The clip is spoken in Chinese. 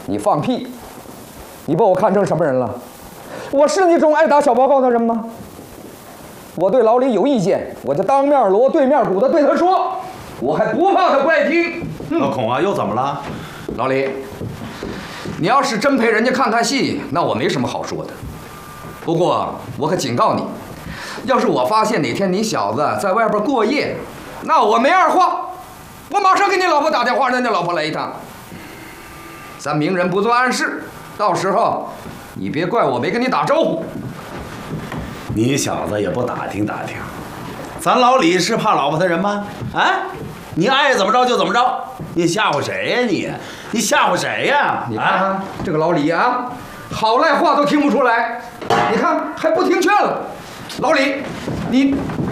你放屁！你把我看成什么人了？我是那种爱打小报告的人吗？我对老李有意见，我就当面锣对面鼓的对他说，我还不怕他不爱听。 老孔啊，又怎么了？ 老李，你要是真陪人家看戏，那我没什么好说的。不过我可警告你，要是我发现哪天你小子在外边过夜，那我没二话，我马上给你老婆打电话，让你老婆来一趟。咱明人不做暗事，到时候你别怪我没跟你打招呼。 你小子也不打听打听，咱老李是怕老婆的人吗？啊，你爱怎么着就怎么着，你吓唬谁呀你？你吓唬谁呀？ 你看这个老李啊，好赖话都听不出来，你看还不听劝了。老李，你